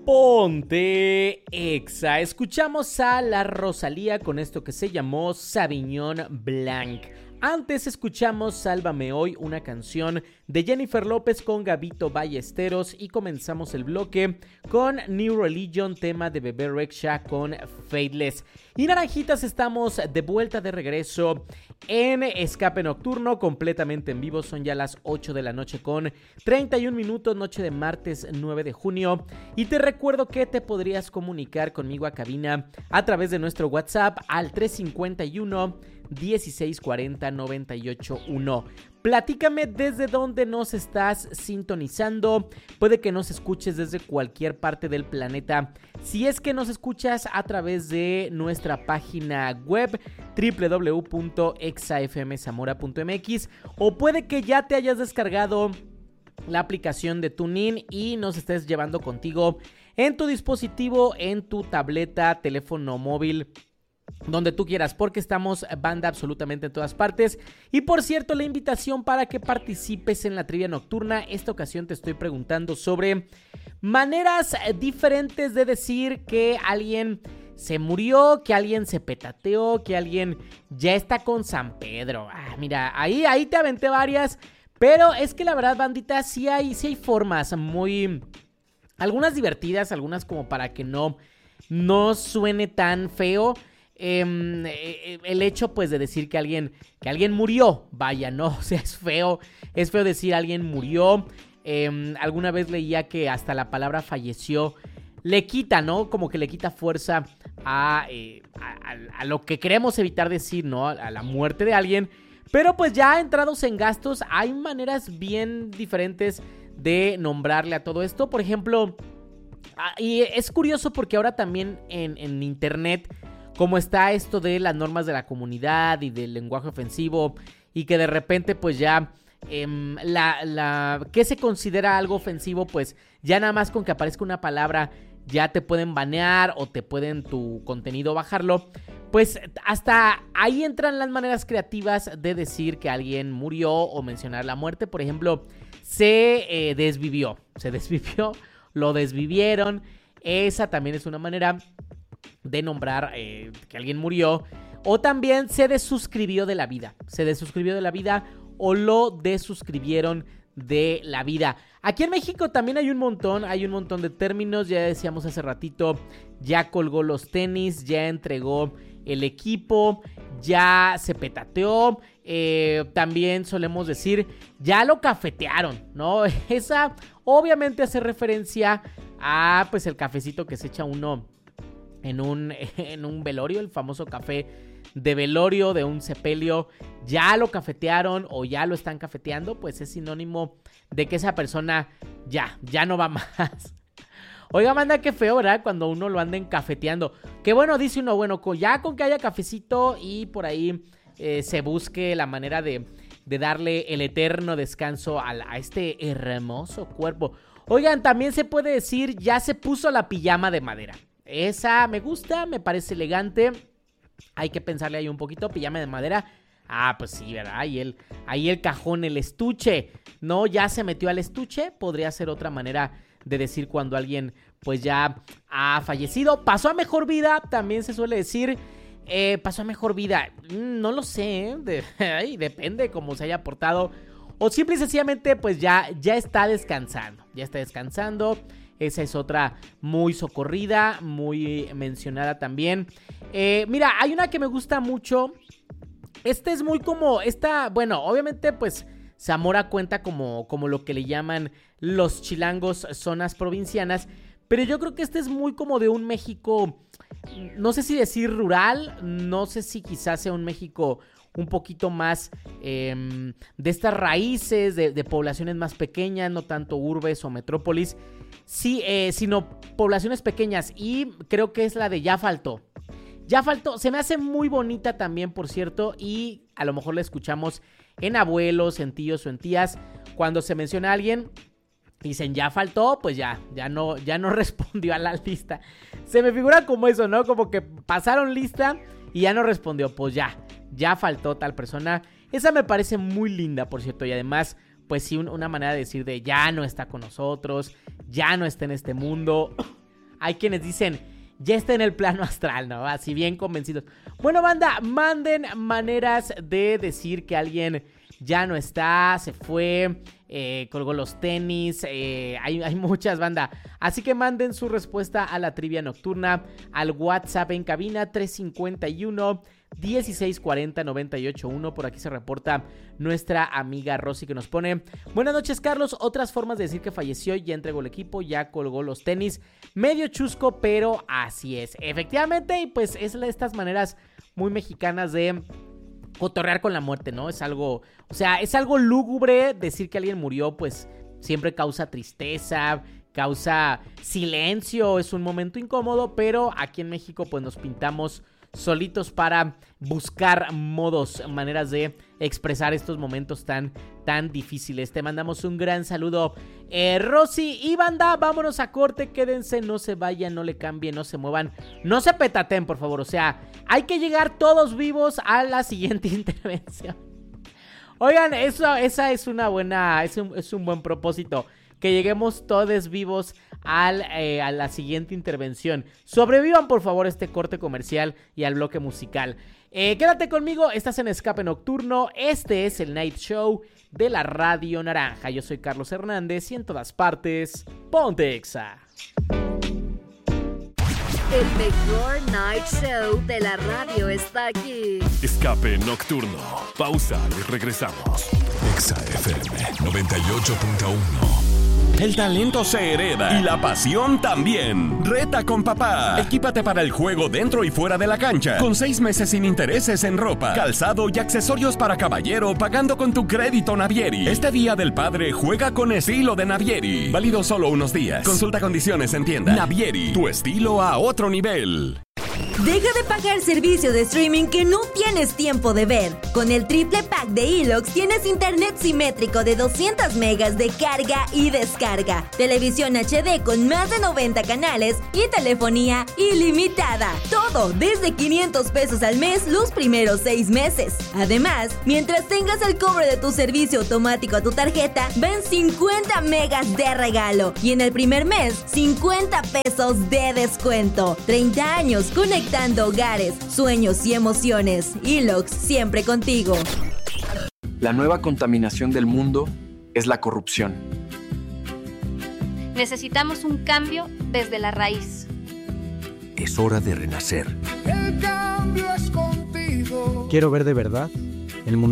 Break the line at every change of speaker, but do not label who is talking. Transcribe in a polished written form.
Ponte Exa. Escuchamos a la Rosalía con esto que se llamó Sauvignon Blanc. Antes escuchamos Sálvame Hoy, una canción de Jennifer López con Gabito Ballesteros, y comenzamos el bloque con New Religion, tema de Bebé Rexha con Faithless. Y Naranjitas, estamos de vuelta, de regreso en Escape Nocturno, completamente en vivo. Son ya las 8 de la noche con 31 minutos, noche de martes 9 de junio. Y te recuerdo que te podrías comunicar conmigo a cabina a través de nuestro WhatsApp al 351 1640 981. Platícame desde dónde nos estás sintonizando. Puede que nos escuches desde cualquier parte del planeta. Si es que nos escuchas a través de nuestra página web www.exafmzamora.mx, o puede que ya te hayas descargado la aplicación de TuneIn y nos estés llevando contigo en tu dispositivo, en tu tableta, teléfono móvil, donde tú quieras, porque estamos banda absolutamente en todas partes. Y por cierto, la invitación para que participes en la trivia nocturna. Esta ocasión te estoy preguntando sobre maneras diferentes de decir que alguien se murió, que alguien se petateó, que alguien ya está con San Pedro. Mira, ahí te aventé varias, pero es que la verdad, bandita, sí hay formas muy... algunas divertidas, algunas como para que no suene tan feo. El hecho pues de decir que alguien murió, vaya, no, o sea, es feo decir alguien murió. Alguna vez leía que hasta la palabra falleció le quita, ¿no? Como que le quita fuerza a lo que queremos evitar decir, ¿no? A la muerte de alguien. Pero pues ya entrados en gastos, hay maneras bien diferentes de nombrarle a todo esto. Por ejemplo, y es curioso porque ahora también en internet, como está esto de las normas de la comunidad y del lenguaje ofensivo, y que de repente pues ya ¿qué se considera algo ofensivo? Pues ya nada más con que aparezca una palabra ya te pueden banear o te pueden tu contenido bajarlo. Pues hasta ahí entran las maneras creativas de decir que alguien murió o mencionar la muerte. Por ejemplo, se desvivió, lo desvivieron. Esa también es una manera de nombrar que alguien murió. O también se desuscribió de la vida. O lo desuscribieron de la vida. Aquí en México también hay un montón de términos. Ya decíamos hace ratito, ya colgó los tenis, ya entregó el equipo, ya se petateó. También solemos decir, ya lo cafetearon, ¿no? Esa obviamente hace referencia a pues el cafecito que se echa uno en un velorio, el famoso café de velorio, de un sepelio. Ya lo cafetearon o ya lo están cafeteando, pues es sinónimo de que esa persona ya no va más. Oiga, manda, qué feo, ¿verdad? Cuando uno lo anden cafeteando. Que bueno, dice uno, bueno, ya con que haya cafecito y por ahí se busque la manera de darle el eterno descanso a este hermoso cuerpo. Oigan, también se puede decir, ya se puso la pijama de madera. Esa me gusta, me parece elegante. Hay que pensarle ahí un poquito, pijama de madera. Pues sí, ¿verdad? Ahí el cajón, el estuche. No, ya se metió al estuche. Podría ser otra manera de decir cuando alguien pues ya ha fallecido. Pasó a mejor vida, también se suele decir. Pasó a mejor vida. No lo sé, depende cómo se haya portado. O simple y sencillamente pues ya está descansando. Esa es otra muy socorrida, muy mencionada también. Mira, hay una que me gusta mucho. Esta es muy como... bueno, obviamente pues Zamora cuenta como lo que le llaman los chilangos, zonas provincianas. Pero yo creo que este es muy como de un México, no sé si decir rural, no sé si quizás sea un México un poquito más de estas raíces, de poblaciones más pequeñas, no tanto urbes o metrópolis, sí, sino poblaciones pequeñas. Y creo que es la de Ya Faltó. Ya Faltó, se me hace muy bonita también, por cierto, y a lo mejor la escuchamos en abuelos, en tíos o en tías. Cuando se menciona a alguien, dicen ya faltó, pues ya no respondió a la lista. Se me figura como eso, ¿no? Como que pasaron lista y ya no respondió, pues ya faltó tal persona. Esa me parece muy linda, por cierto, y además, pues sí, una manera de decir de ya no está con nosotros, ya no está en este mundo. hay quienes dicen, ya está en el plano astral, ¿no? Así bien convencidos. Bueno, banda, manden maneras de decir que alguien ya no está, se fue, colgó los tenis, hay muchas, banda. Así que manden su respuesta a la trivia nocturna al WhatsApp en cabina 351 1640 981. Por aquí se reporta nuestra amiga Rosy, que nos pone: buenas noches, Carlos. Otras formas de decir que falleció: ya entregó el equipo, ya colgó los tenis. Medio chusco, pero así es. Efectivamente, y pues es de estas maneras muy mexicanas de cotorrear con la muerte, ¿no? Es algo, o sea, es algo lúgubre. Decir que alguien murió, pues siempre causa tristeza, causa silencio, es un momento incómodo, pero aquí en México pues nos pintamos solitos para buscar modos, maneras de expresar estos momentos tan difíciles. Te mandamos un gran saludo, Rosy. Y banda, vámonos a corte, quédense, no se vayan, no le cambien, no se muevan, no se petaten, por favor. O sea, hay que llegar todos vivos a la siguiente intervención. Oigan, esa es una buena, es un buen propósito, que lleguemos todos vivos a la siguiente intervención. Sobrevivan, por favor, este corte comercial y al bloque musical. Quédate conmigo, estás en Escape Nocturno. Este es el Night Show de la Radio Naranja. Yo soy Carlos Hernández y en todas partes, ponte Exa.
El mejor Night Show de la radio está aquí.
Escape Nocturno. Pausa y regresamos. Exa FM 98.1. El talento se hereda y la pasión también. Reta con papá. Equípate para el juego dentro y fuera de la cancha. Con 6 meses sin intereses en ropa, calzado y accesorios para caballero, pagando con tu crédito Navieri. Este Día del Padre juega con estilo de Navieri. Válido solo unos días. Consulta condiciones en tienda. Navieri, tu estilo a otro nivel.
Deja de pagar servicio de streaming que no tienes tiempo de ver. Con el triple pack de Elox tienes internet simétrico de 200 megas de carga y descarga, televisión HD con más de 90 canales y telefonía ilimitada. Todo desde 500 pesos al mes los primeros 6 meses. Además, mientras tengas el cobro de tu servicio automático a tu tarjeta, ven 50 megas de regalo y en el primer mes 50 pesos de descuento. 30 años conectando hogares, sueños y emociones. Elox, siempre contigo.
La nueva contaminación del mundo es la corrupción.
Necesitamos un cambio desde la raíz.
Es hora de renacer.
El cambio es contigo.
Quiero ver de verdad el mundo